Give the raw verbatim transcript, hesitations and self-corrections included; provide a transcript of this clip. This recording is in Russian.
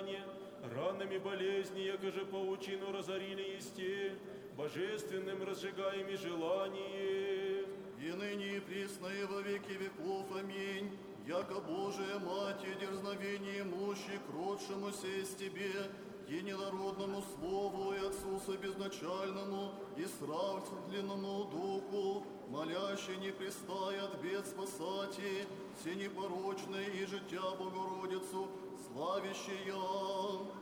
страдания, ранами болезни, якоже паучину разорили есте, божественным разжигаем и желанием. И ныне и присно и во веки веков. Аминь. Яко Божия Мать и дерзновение мощи к родшему сесть Тебе, единородному Слову и Отцу Собезначальному и сравненному Духу, молящий не пристай от бед спасати, все непорочные и життя Богородицу, славящая.